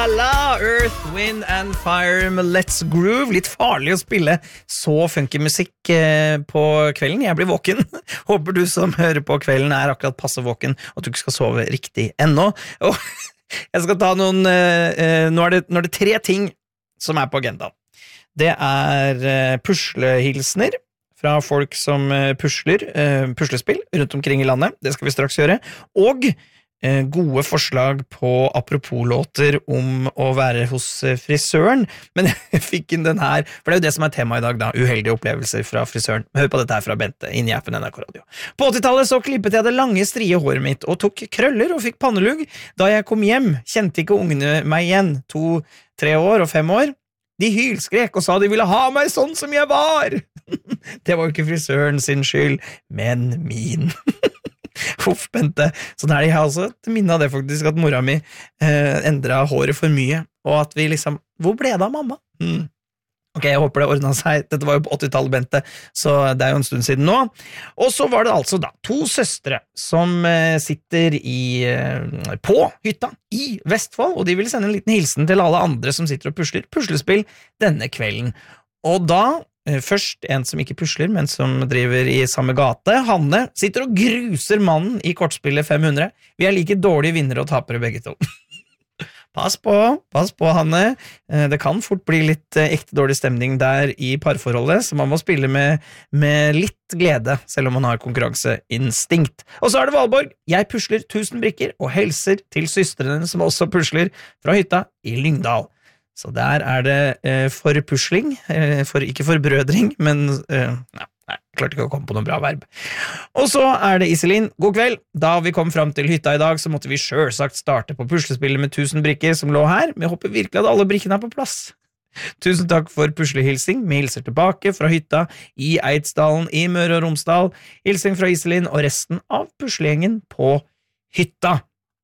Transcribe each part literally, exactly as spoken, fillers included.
la la, Earth, Wind and Fire med Let's Groove. Litt farlig å spille så funky musikk eh, på kvelden. Jeg blir våken. Håper du som hører på kvelden er akkurat passe våken, og at du ikke skal sove riktig ennå. Og jeg skal ta noen, eh, nå, er det, nå er det tre ting som er på agendaen. Det er eh, puslehilsner fra folk som eh, pusler, eh, puslespill rundt omkring i landet. Det skal vi straks gjøre. Og gode forslag på apropos-låter om å være hos frisøren, men jeg fikk inn den her, for det er jo det som er tema i dag da, uheldige opplevelser fra frisøren. Hør på dette her fra Bente, inn i appen N R K Radio. På åttitallet så klippet jeg det lange, strie håret mitt, og tok krøller og fikk pannelugg. Da jeg kom hjem, kjente ikke ungene meg igjen, to, tre år og fem år. De hylskrek og sa de ville ha meg sånn som jeg var. Det var jo ikke frisøren sin skyld, men min. Huff, Bente. Sånn er det. Jeg har også et minne av det faktisk, at mora mi eh, endret håret for mye, og at vi liksom, hvor ble det av mamma? Mm. Ok, jeg håper det ordnet seg. Dette var jo på åttitallet, Bente, så det er jo en stund siden nå. Og så var det altså da to søstre som eh, sitter i, eh, på hytta i Vestfold, og de vil sende en liten hilsen til alle andre som sitter og pusler puslespill denne kvelden. Og da først en som ikke pusler, men som driver i samme gate. Hanne sitter og gruser mannen i kortspillet fem hundre. Vi er like dårlige vinnere og tapere begge to. Pass på, pass på, Hanne. Det kan fort bli litt ekte dårlig stemning der i parforholdet, så man må spille med, med litt glede, selv om man har konkurranseinstinkt. Og så er det Valborg. Jeg pusler tusen brikker og helser til søstrene som også pusler fra hytta i Lyngdal. Så der er det eh, for pusling, eh, for, ikke for brødring, men eh, ja, nei, klarte ikke å komme på noe bra verb. Og så er det Iselin, god kveld. Da vi kom frem til hytta i dag, så måtte vi selvsagt starte på puslespillet med tusen brikker som lå her, men jeg håper virkelig at alle brikkene er på plass. Tusen takk for puslehilsing, vi hilser tilbake fra hytta i Eidsdalen i Møre og Romsdal. Hilsing fra Iselin og resten av puslegjengen på hytta.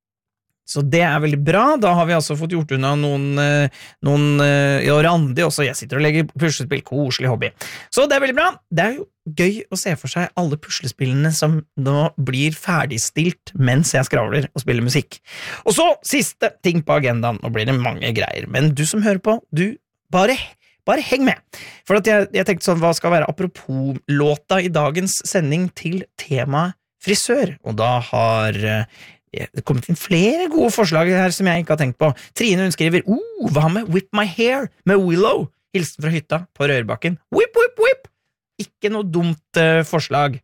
Så det er veldig bra. Da har vi altså fått gjort unna noen, noen ja, Randi også. Jeg sitter og legger puslespill, koselig hobby. Så det er veldig bra. Det er jo gøy å se for seg alle puslespillene som nå blir ferdigstilt mens jeg skravler og spiller musikk. Og så, siste ting på agendaen. Nå blir det mange greier, men du som hører på, du bare, bare heng med. For at jeg, jeg tenkte sånn, hva skal være apropos-låta i dagens sending til tema frisør? Og da har det kommer inn flere gode forslag her som jeg ikke har tenkt på. Trine hun skriver, oh, hva med Whip My Hair med Willow? Hilsen fra hytta på Rørbakken. Whip, whip, whip! Ikke noe dumt uh, forslag.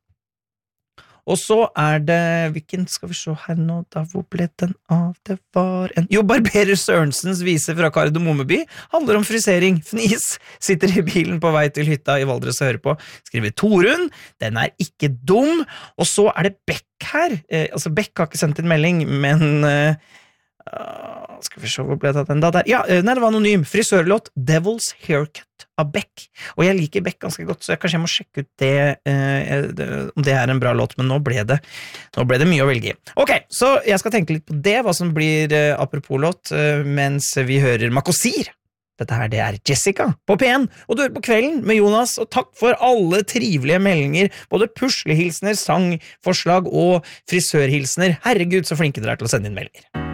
Og så er det, hvilken skal vi se her nå, da hvor ble den av? Det var en, jo, Barberer Sørensens vise fra Kardemommeby handler om frisering. Fnis sitter i bilen på vei til hytta i Valdres og hører på. Skriver Torun, den er ikke dum. Og så er det Beck her. Eh, altså, Beck har ikke sendt en melding, men eh, uh, skal vi se, hvor ble det av den da? Der. Ja, nei, det var anonym. Frisørlåt Devil's Haircut av Beck. Og jeg liker Beck ganske godt, så jeg kanskje jeg må sjekke ut det, eh, det, om det er en bra låt, men nå ble det, nå ble det mye å velge i. Ok, så jeg skal tenke litt på det, hva som blir eh, apropos-låt, eh, mens vi hører Makosir. Dette her, det er Jessica på P en, og du hører på Kvelden med Jonas, og takk for alle trivelige meldinger, både puslehilsner, sangforslag og frisørhilsner. Herregud, så flinke dere er til å sende inn meldinger.